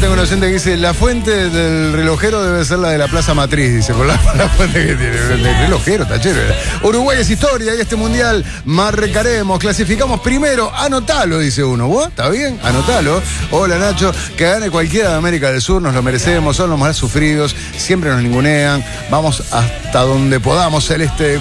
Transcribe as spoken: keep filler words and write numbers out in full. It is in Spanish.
tengo un oyente que dice, la fuente del relojero debe ser la de la Plaza Matriz, dice, por la, por la fuente que tiene. El relojero, tachero. Uruguay es historia y este mundial marcaremos, clasificamos primero, anotalo, dice uno. ¿Vos? ¿Está bien? Anotalo. Hola Nacho, que gane cualquiera de América del Sur, nos lo merecemos, son los más sufridos, siempre nos ningunean, vamos hasta donde podamos, Celeste.